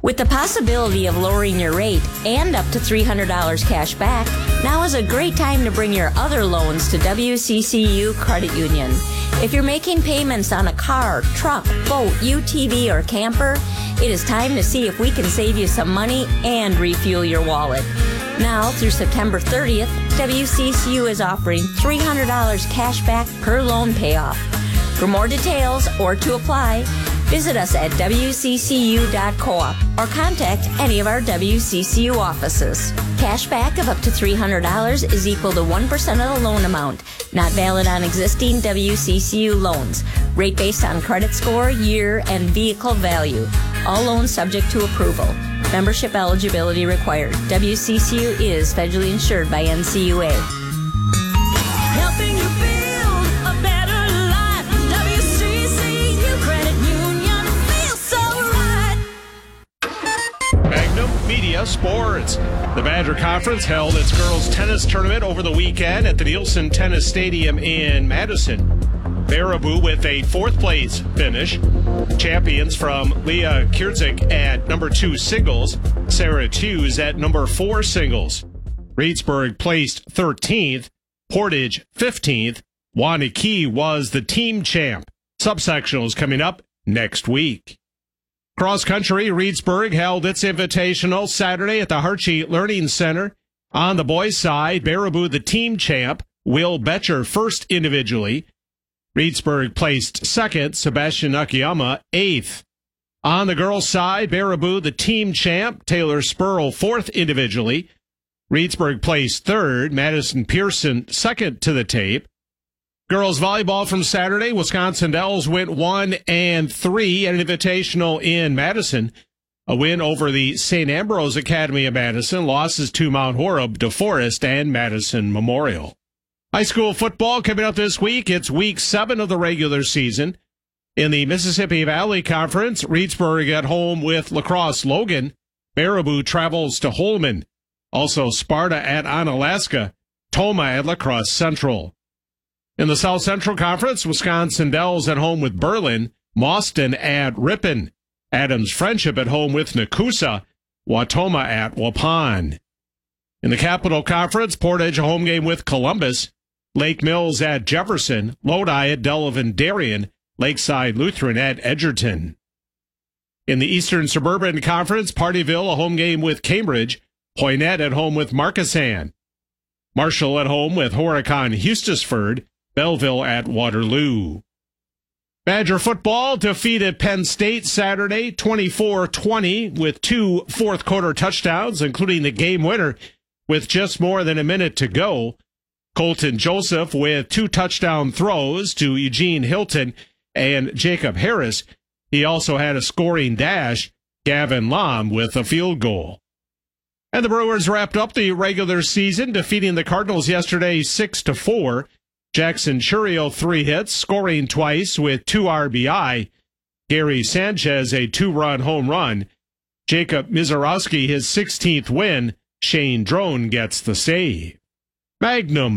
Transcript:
With the possibility of lowering your rate and up to $300 cash back, now is a great time to bring your other loans to WCCU Credit Union. If you're making payments on a car, truck, boat, UTV, or camper, it is time to see if we can save you some money and refuel your wallet. Now, through September 30th, WCCU is offering $300 cash back per loan payoff. For more details or to apply, visit us at wccu.coop or contact any of our WCCU offices. Cash back of up to $300 is equal to 1% of the loan amount. Not valid on existing WCCU loans. Rate based on credit score, year, and vehicle value. All loans subject to approval. Membership eligibility required. WCCU is federally insured by NCUA. Helping you build a better life. WCCU Credit Union feels so right. Magnum Media Sports. The Badger Conference held its girls tennis tournament over the weekend at the Nielsen Tennis Stadium in Madison. Baraboo with a fourth place finish. Champions from Leah Kierzik at number 2 singles, Sarah Tews at number 4 singles. Reedsburg placed 13th, Portage 15th. Waunakee was the team champ. Subsectionals coming up next week. Cross country, Reedsburg held its invitational Saturday at the Harchie Learning Center. On the boys' side, Baraboo the team champ, Will Betcher first individually. Reedsburg placed second, Sebastian Akiyama 8th. On the girls' side, Baraboo the team champ, Taylor Spurl fourth individually. Reedsburg placed third, Madison Pearson second to the tape. Girls volleyball from Saturday, Wisconsin Dells went 1-3 at an invitational in Madison. A win over the St. Ambrose Academy of Madison, losses to Mount Horeb, DeForest, and Madison Memorial. High school football coming up this week. It's week 7 of the regular season. In the Mississippi Valley Conference, Reedsburg at home with La Crosse Logan. Baraboo travels to Holman. Also Sparta at Onalaska. Toma at La Crosse Central. In the South Central Conference, Wisconsin Dells at home with Berlin. Mauston at Ripon. Adams Friendship at home with Nakusa. Watoma at Waupun. In the Capital Conference, Portage a home game with Columbus. Lake Mills at Jefferson, Lodi at Delavan Darien, Lakeside Lutheran at Edgerton. In the Eastern Suburban Conference, Partyville a home game with Cambridge, Poynette at home with Markesan, Marshall at home with Horicon Eustisford, Belleville at Waterloo. Badger football defeated Penn State Saturday 24-20 with 2 fourth-quarter touchdowns, including the game winner with just more than a minute to go. Colton Joseph with 2 touchdown throws to Eugene Hilton and Jacob Harris. He also had a scoring dash, Gavin Lom with a field goal. And the Brewers wrapped up the regular season, defeating the Cardinals yesterday 6-4. Jackson Churio 3 hits, scoring twice with 2 RBI. Gary Sanchez a 2-run home run. Jacob Mizarowski his 16th win. Shane Drone gets the save. Magnum